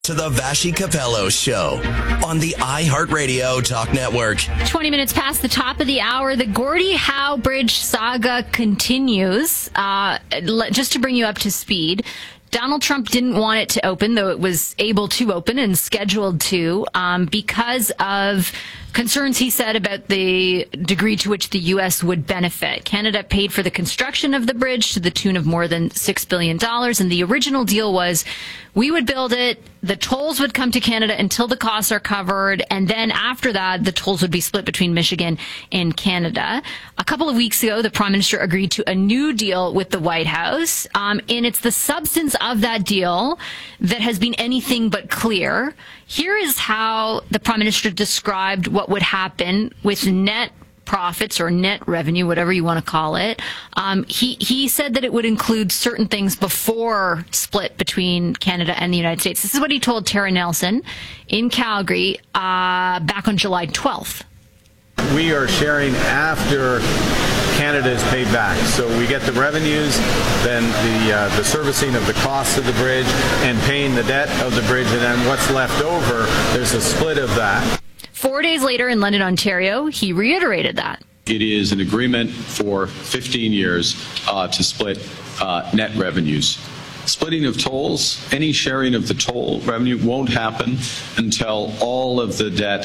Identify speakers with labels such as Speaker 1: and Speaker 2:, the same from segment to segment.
Speaker 1: To the Vashi Capello Show on the iHeartRadio Talk Network.
Speaker 2: 20 minutes past the top of the hour, the Gordie Howe Bridge saga continues. Just to bring you up to speed, Donald Trump didn't want it to open, though it was able to open and scheduled to, because of concerns, he said, about the degree to which the U.S. would benefit. Canada paid for the construction of the bridge to the tune of more than $6 billion, and the original deal was we would build it, the tolls would come to Canada until the costs are covered, and then after that, the tolls would be split between Michigan and Canada. A couple of weeks ago, the Prime Minister agreed to a new deal with the White House, and it's the substance of that deal that has been anything but clear. Here is how the Prime Minister described what would happen with net profits or net revenue, whatever you want to call it. He said that it would include certain things before split between Canada and the United States. This is what he told Tara Nelson in Calgary back on July 12th.
Speaker 3: We are sharing after Canada is paid back. So we get the revenues, then the servicing of the costs of the bridge and paying the debt of the bridge, and then what's left over, there's a split of that.
Speaker 2: 4 days later in London, Ontario, he reiterated that.
Speaker 4: It is an agreement for 15 years to split net revenues. Splitting of tolls, any sharing of the toll revenue won't happen until all of the debt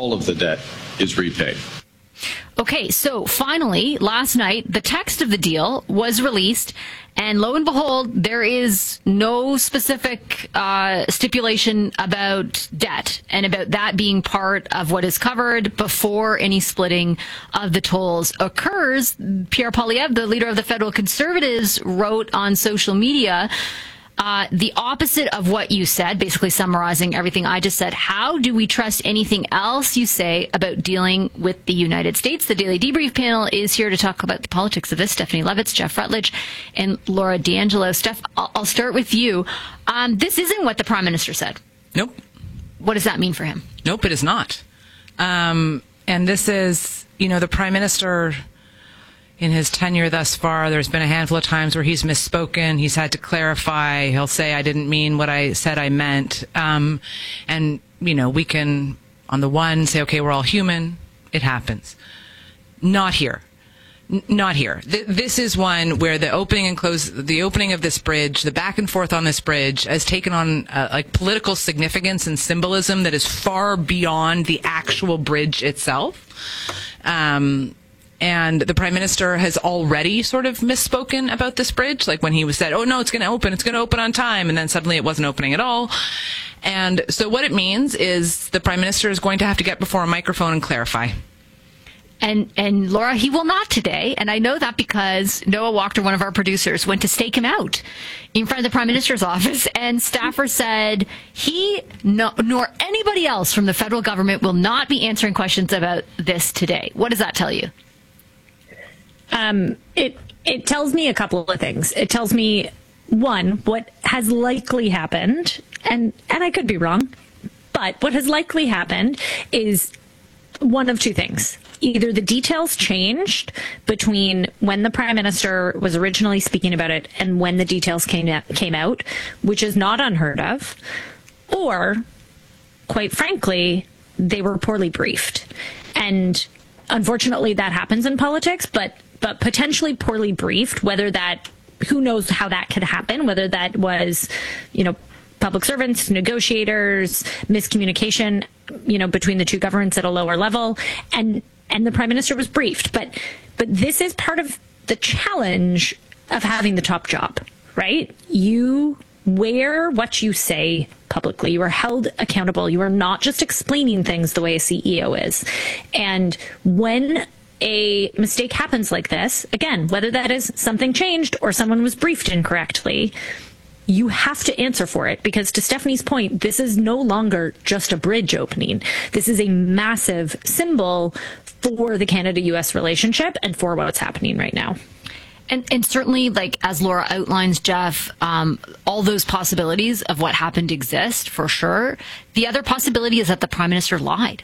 Speaker 4: is repaid.
Speaker 2: Okay, so finally, last night, the text of the deal was released, and lo and behold, there is no specific stipulation about debt and about that being part of what is covered before any splitting of the tolls occurs. Pierre Poilievre, the leader of the Federal Conservatives, wrote on social media the opposite of what you said, basically summarizing everything I just said. How do we trust anything else you say about dealing with the United States? The Daily Debrief panel is here to talk about the politics of this. Stephanie Levitz, Jeff Rutledge, and Laura D'Angelo. Steph, I'll start with you. This isn't what the Prime Minister said.
Speaker 5: Nope.
Speaker 2: What does that mean for him?
Speaker 5: Nope, it is not. And this is, the Prime Minister, in his tenure thus far, there's been a handful of times where he's misspoken. He's had to clarify. He'll say, I didn't mean what I said I meant. And, we can, on the one, say, okay, we're all human. It happens. Not here. Not here. This is one where the opening of this bridge, the back and forth on this bridge has taken on political significance and symbolism that is far beyond the actual bridge itself. And the Prime Minister has already sort of misspoken about this bridge, like when he said, oh, no, it's going to open on time, and then suddenly it wasn't opening at all. And so what it means is the Prime Minister is going to have to get before a microphone and clarify.
Speaker 2: And Laura, he will not today, and I know that because Noah Wachter, one of our producers, went to stake him out in front of the Prime Minister's office, and staffer said he nor anybody else from the federal government will not be answering questions about this today. What does that tell you?
Speaker 6: It tells me a couple of things. It tells me, one, what has likely happened, and I could be wrong, but what has likely happened is one of two things. Either the details changed between when the Prime Minister was originally speaking about it and when the details came out, which is not unheard of, or, quite frankly, they were poorly briefed. And unfortunately, that happens in politics, but potentially poorly briefed, who knows how that could happen, whether that was, public servants, negotiators, miscommunication, between the two governments at a lower level, and the Prime Minister was briefed. But this is part of the challenge of having the top job, right? You wear what you say publicly. You are held accountable. You are not just explaining things the way a CEO is. And when a mistake happens like this, again, whether that is something changed or someone was briefed incorrectly, you have to answer for it, because to Stephanie's point, this is no longer just a bridge opening. This is a massive symbol for the Canada-U.S. relationship and for what's happening right now.
Speaker 2: And certainly, as Laura outlines, Jeff, all those possibilities of what happened exist for sure. The other possibility is that the Prime Minister lied.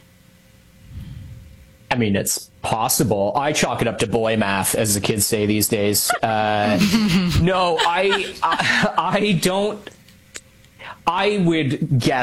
Speaker 7: I mean, it's possible. I chalk it up to boy math, as the kids say these days. No, I don't. I would guess